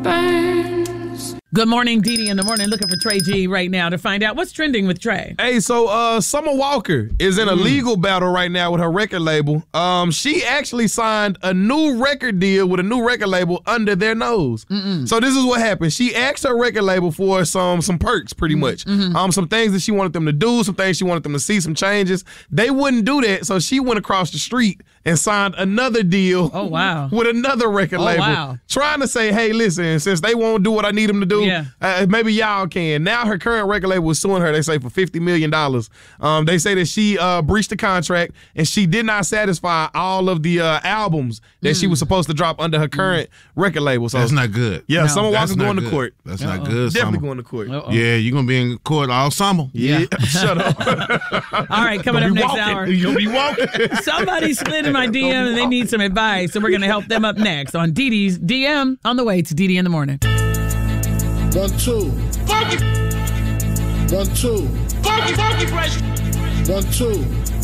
burns. Good morning, Dee in the morning. Looking for Trey G right now to find out what's trending with Trey. Hey, so Summer Walker is in a legal battle right now with her record label. She actually signed a new record deal with a new record label under their nose. So this is what happened. She asked her record label for some perks, pretty much. Some things that she wanted them to do, some things she wanted them to see, some changes. They wouldn't do that, so she went across the street and signed another deal with another record label. Trying to say, hey, listen, since they won't do what I need them to do, maybe y'all can. Now her current record label is suing her, they say, for $50 million. They say that she breached the contract and she did not satisfy all of the albums that she was supposed to drop under her current record label. So that's not good. Yeah, Summer Walker's going to court. That's not good, Definitely Summer. going to court. Yeah, you're going to be in court all summer. Yeah. Shut up. All right, coming up next hour. You're going to be walking. Somebody slid in my DM and they need some advice, so we're going to help them up next on Didi's DM on the way to Didi in the morning. 1, 2. Funky. 1, 2. Funky fresh. 1, 2.